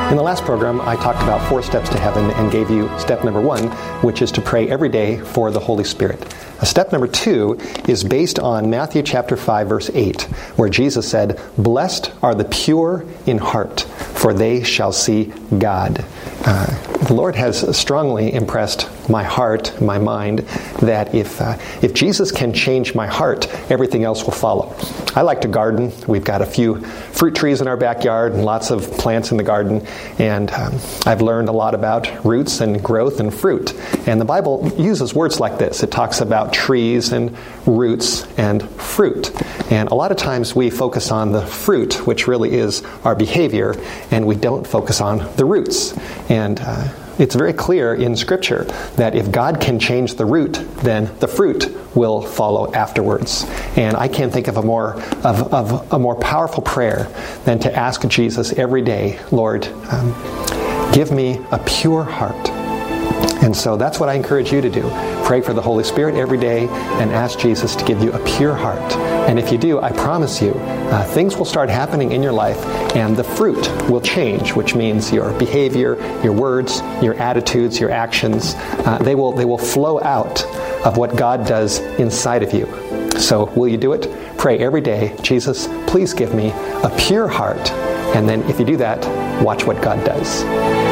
In the last program, I talked about 4 steps to heaven and gave you step number 1, which is to pray every day for the Holy Spirit. Step number 2 is based on Matthew chapter 5, verse 8, where Jesus said, "Blessed are the pure in heart, for they shall see God." The Lord has strongly impressed my heart, my mind, that if Jesus can change my heart, everything else will follow. I like to garden. We've got a few fruit trees in our backyard and lots of plants in the garden, and I've learned a lot about roots and growth and fruit. And the Bible uses words like this. It talks about trees and roots and fruit. And a lot of times we focus on the fruit, which really is our behavior, and we don't focus on the roots. And it's very clear in Scripture that if God can change the root, then the fruit will follow afterwards. And I can't think of a more powerful prayer than to ask Jesus every day, "Lord, give me a pure heart." And so that's what I encourage you to do. Pray for the Holy Spirit every day and ask Jesus to give you a pure heart. And if you do, I promise you, things will start happening in your life and the fruit will change, which means your behavior, your words, your attitudes, your actions, they will flow out of what God does inside of you. So will you do it? Pray every day, "Jesus, please give me a pure heart." And then if you do that, watch what God does.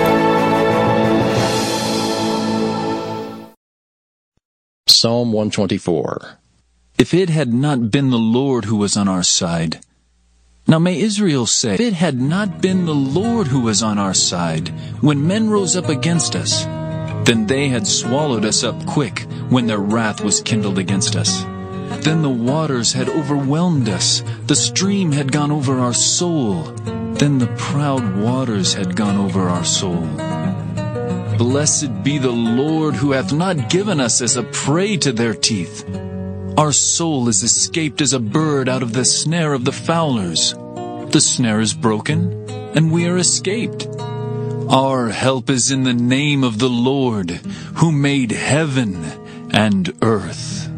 Psalm 124. If it had not been the Lord who was on our side. Now may Israel say, if it had not been the Lord who was on our side, when men rose up against us, then they had swallowed us up quick when their wrath was kindled against us. Then the waters had overwhelmed us, the stream had gone over our soul, then the proud waters had gone over our soul. Blessed be the Lord who hath not given us as a prey to their teeth. Our soul is escaped as a bird out of the snare of the fowlers. The snare is broken, and we are escaped. Our help is in the name of the Lord, who made heaven and earth.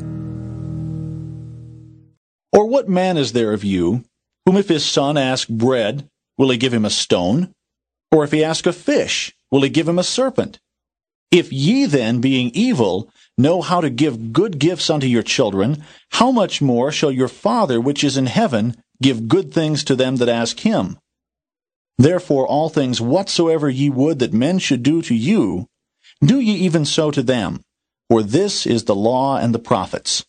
Or what man is there of you, whom if his son ask bread, will he give him a stone? Or if he ask a fish, will he give him a serpent? If ye then, being evil, know how to give good gifts unto your children, how much more shall your Father which is in heaven give good things to them that ask him? Therefore all things whatsoever ye would that men should do to you, do ye even so to them. For this is the law and the prophets.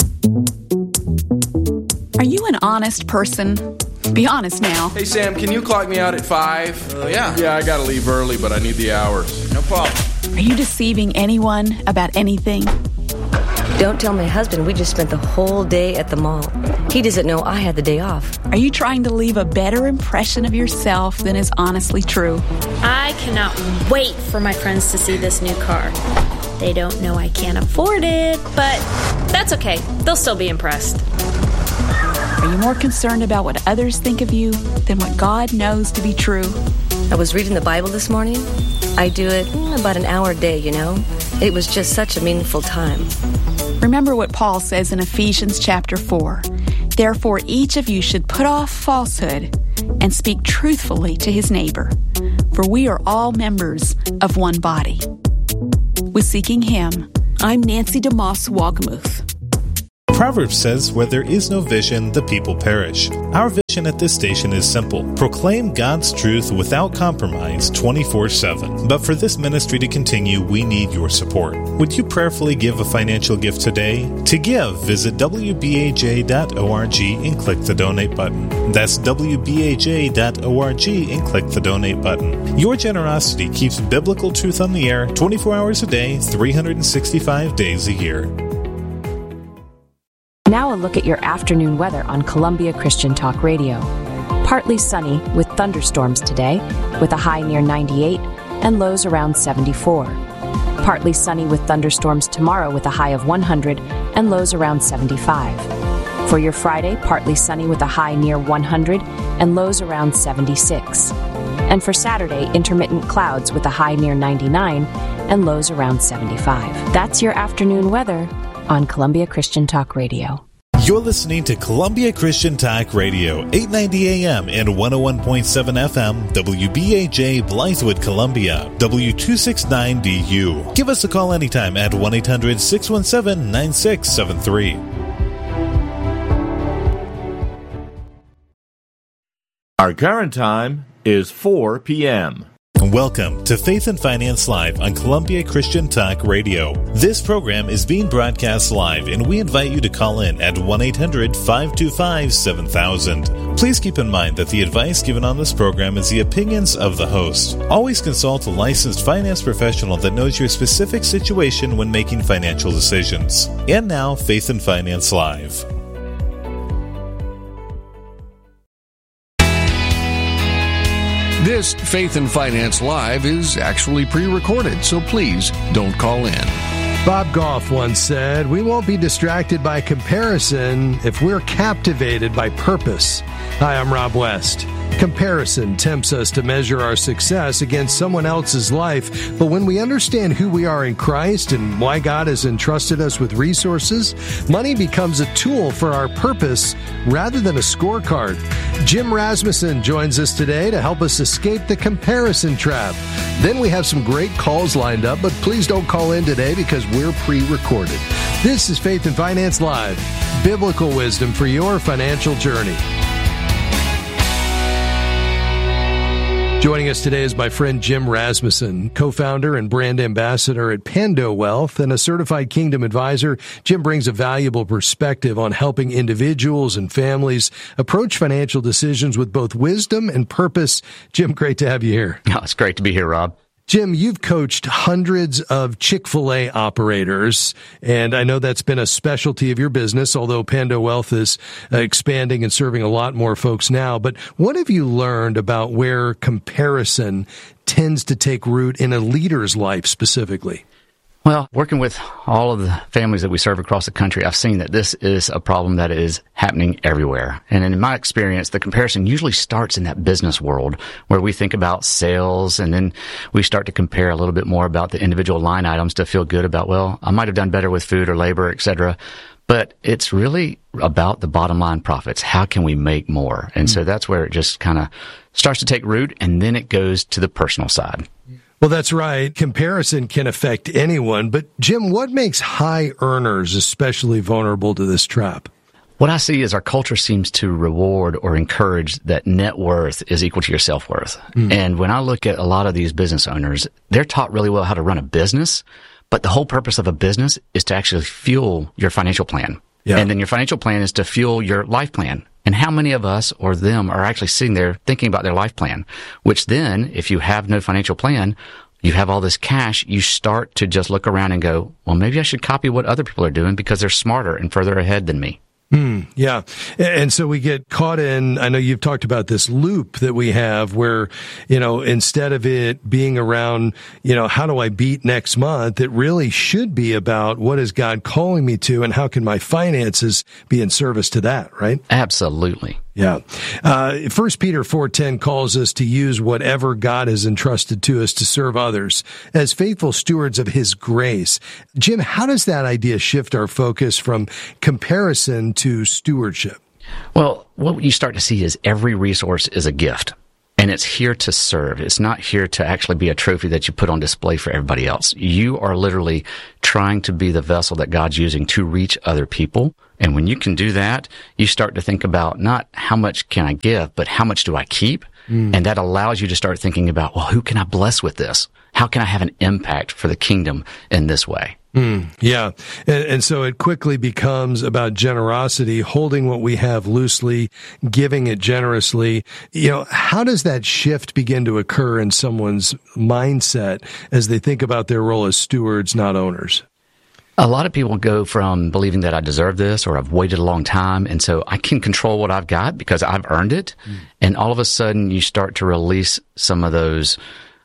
Are you an honest person? Be honest now. Hey, Sam, can you clock me out at 5? Yeah. Yeah, I gotta leave early, but I need the hours. No problem. Are you deceiving anyone about anything? Don't tell my husband we just spent the whole day at the mall. He doesn't know I had the day off. Are you trying to leave a better impression of yourself than is honestly true? I cannot wait for my friends to see this new car. They don't know I can't afford it, but that's okay. They'll still be impressed. Are you more concerned about what others think of you than what God knows to be true? I was reading the Bible this morning. I do it about an hour a day, you know. It was just such a meaningful time. Remember what Paul says in Ephesians chapter 4. Therefore, each of you should put off falsehood and speak truthfully to his neighbor, for we are all members of one body. With Seeking Him, I'm Nancy DeMoss Wogmuth. Proverbs says, where there is no vision, the people perish. Our vision at this station is simple. Proclaim God's truth without compromise 24/7. But for this ministry to continue, we need your support. Would you prayerfully give a financial gift today? To give, visit wbaj.org and click the donate button. That's wbaj.org and click the donate button. Your generosity keeps biblical truth on the air 24 hours a day, 365 days a year. Now a look at your afternoon weather on Columbia Christian Talk Radio. Partly sunny with thunderstorms today, with a high near 98 and lows around 74. Partly sunny with thunderstorms tomorrow with a high of 100 and lows around 75. For your Friday, partly sunny with a high near 100 and lows around 76. And for Saturday, intermittent clouds with a high near 99 and lows around 75. That's your afternoon weather on Columbia Christian Talk Radio. You're listening to Columbia Christian Talk Radio, 890 AM and 101.7 FM, WBAJ Blythewood, Columbia, W269DU. Give us a call anytime at 1-800-617-9673. Our current time is 4 p.m. Welcome to Faith and Finance Live on Columbia Christian Talk Radio. This program is being broadcast live, and we invite you to call in at 1-800-525-7000. Please keep in mind that the advice given on this program is the opinions of the host. Always consult a licensed finance professional that knows your specific situation when making financial decisions. And now, Faith and Finance Live. This Faith and Finance Live is actually pre-recorded, so please don't call in. Bob Goff once said, "We won't be distracted by comparison if we're captivated by purpose." Hi, I'm Rob West. Comparison tempts us to measure our success against someone else's life, but when we understand who we are in Christ and why God has entrusted us with resources, money becomes a tool for our purpose rather than a scorecard. Jim Rasmussen joins us today to help us escape the comparison trap. Then we have some great calls lined up, but please don't call in today because we're pre-recorded. This is Faith and Finance Live, biblical wisdom for your financial journey. Joining us today is my friend Jim Rasmussen, co-founder and brand ambassador at Pando Wealth and a certified Kingdom advisor. Jim brings a valuable perspective on helping individuals and families approach financial decisions with both wisdom and purpose. Jim, great to have you here. Oh, it's great to be here, Rob. Jim, you've coached hundreds of Chick-fil-A operators, and I know that's been a specialty of your business, although Pando Wealth is expanding and serving a lot more folks now. But what have you learned about where comparison tends to take root in a leader's life specifically? Well, working with all of the families that we serve across the country, I've seen that this is a problem that is happening everywhere. And in my experience, the comparison usually starts in that business world where we think about sales and then we start to compare a little bit more about the individual line items to feel good about, well, I might have done better with food or labor, etc. But it's really about the bottom line profits. How can we make more? And so that's where it just kind of starts to take root, and then it goes to the personal side. Well, that's right. Comparison can affect anyone. But, Jim, what makes high earners especially vulnerable to this trap? What I see is our culture seems to reward or encourage that net worth is equal to your self-worth. And when I look at a lot of these business owners, they're taught really well how to run a business, but the whole purpose of a business is to actually fuel your financial plan. Yeah. And then your financial plan is to fuel your life plan. And how many of us or them are actually sitting there thinking about their life plan, which then, if you have no financial plan, you have all this cash, you start to just look around and go, well, maybe I should copy what other people are doing because they're smarter and further ahead than me. Yeah. And so we get caught in, I know you've talked about this loop that we have where, instead of it being around, how do I beat next month, it really should be about what is God calling me to and how can my finances be in service to that, right? Absolutely. Yeah. 1 Peter 4:10 calls us to use whatever God has entrusted to us to serve others as faithful stewards of His grace. Jim, how does that idea shift our focus from comparison to stewardship? Well, what you start to see is every resource is a gift. And it's here to serve. It's not here to actually be a trophy that you put on display for everybody else. You are literally trying to be the vessel that God's using to reach other people. And when you can do that, you start to think about not how much can I give, but how much do I keep? And that allows you to start thinking about, well, who can I bless with this? How can I have an impact for the kingdom in this way? Yeah. And so it quickly becomes about generosity, holding what we have loosely, giving it generously. How does that shift begin to occur in someone's mindset as they think about their role as stewards, not owners? A lot of people go from believing that I deserve this or I've waited a long time, and so I can control what I've got because I've earned it. And all of a sudden you start to release some of those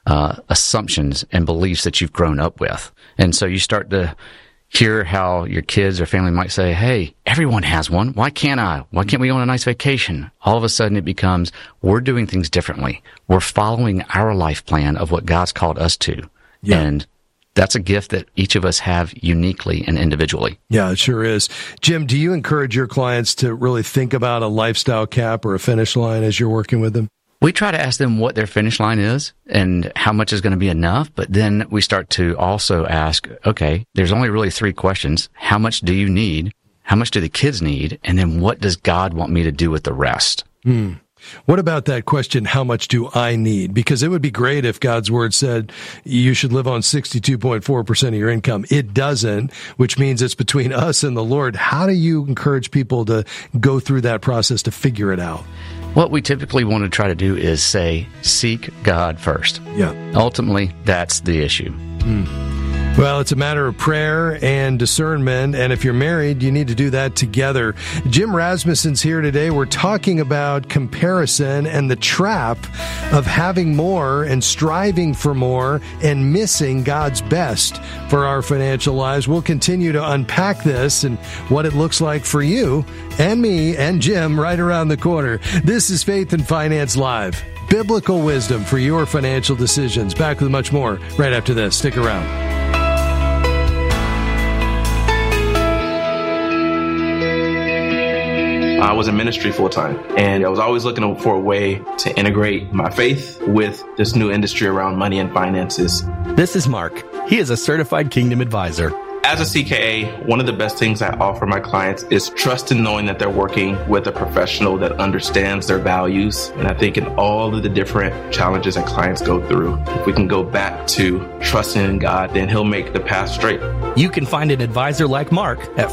assumptions and beliefs that you've grown up with. And so you start to hear how your kids or family might say, hey, everyone has one. Why can't I? Why can't we go on a nice vacation? All of a sudden it becomes, we're doing things differently. We're following our life plan of what God's called us to. Yeah. And that's a gift that each of us have uniquely and individually. Yeah, it sure is. Jim, do you encourage your clients to really think about a lifestyle cap or a finish line as you're working with them? We try to ask them what their finish line is and how much is going to be enough, but then we start to also ask, okay, there's only really 3 questions. How much do you need? How much do the kids need? And then what does God want me to do with the rest? What about that question, how much do I need? Because it would be great if God's word said you should live on 62.4% of your income. It doesn't, which means it's between us and the Lord. How do you encourage people to go through that process to figure it out? What we typically want to try to do is say, seek God first. Yeah. Ultimately, that's the issue. Well, it's a matter of prayer and discernment, and if you're married, you need to do that together. Jim Rasmussen's here today. We're talking about comparison and the trap of having more and striving for more and missing God's best for our financial lives. We'll continue to unpack this and what it looks like for you and me and Jim right around the corner. This is Faith and Finance Live. Biblical wisdom for your financial decisions. Back with much more right after this. Stick around. I was in ministry full time, and I was always looking for a way to integrate my faith with this new industry around money and finances. This is Mark. He is a certified Kingdom advisor. As a CKA, one of the best things I offer my clients is trust in knowing that they're working with a professional that understands their values. And I think in all of the different challenges that clients go through, if we can go back to trusting in God, then He'll make the path straight. You can find an advisor like Mark at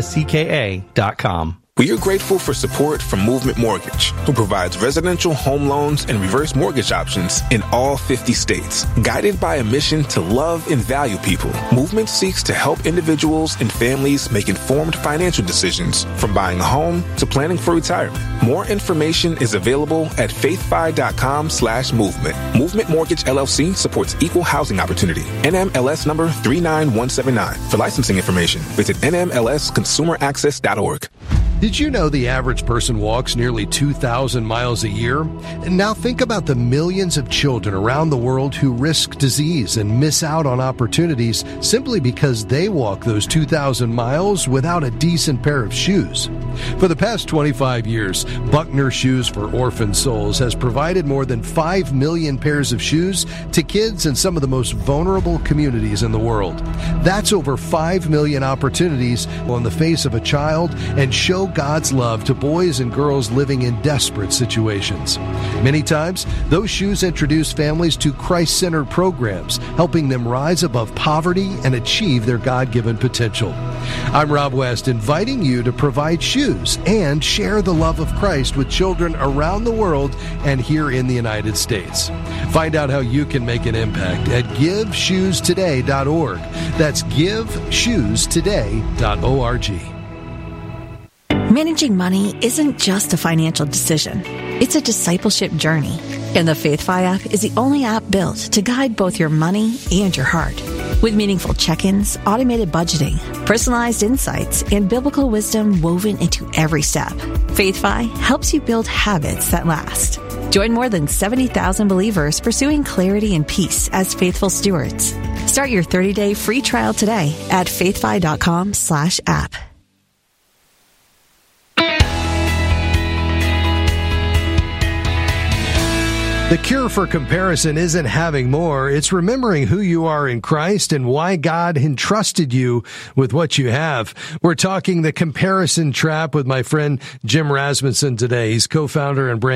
findacka.com. We are grateful for support from Movement Mortgage, who provides residential home loans and reverse mortgage options in all 50 states. Guided by a mission to love and value people, Movement seeks to help individuals and families make informed financial decisions, from buying a home to planning for retirement. More information is available at faithfi.com/movement. Movement Mortgage LLC supports equal housing opportunity. NMLS number 39179. For licensing information, visit nmlsconsumeraccess.org. Did you know the average person walks nearly 2,000 miles a year? And now think about the millions of children around the world who risk disease and miss out on opportunities simply because they walk those 2,000 miles without a decent pair of shoes. For the past 25 years, Buckner Shoes for Orphan Souls has provided more than 5 million pairs of shoes to kids in some of the most vulnerable communities in the world. That's over 5 million opportunities on the face of a child and show God's love to boys and girls living in desperate situations. Many times, those shoes introduce families to Christ-centered programs, helping them rise above poverty and achieve their God-given potential. I'm Rob West, inviting you to provide shoes and share the love of Christ with children around the world and here in the United States. Find out how you can make an impact at GiveShoesToday.org. That's GiveShoesToday.org. Managing money isn't just a financial decision. It's a discipleship journey. And the FaithFi app is the only app built to guide both your money and your heart. With meaningful check-ins, automated budgeting, personalized insights, and biblical wisdom woven into every step, FaithFi helps you build habits that last. Join more than 70,000 believers pursuing clarity and peace as faithful stewards. Start your 30-day free trial today at faithfi.com/app. The cure for comparison isn't having more. It's remembering who you are in Christ and why God entrusted you with what you have. We're talking the comparison trap with my friend Jim Rasmussen today. He's co-founder and brand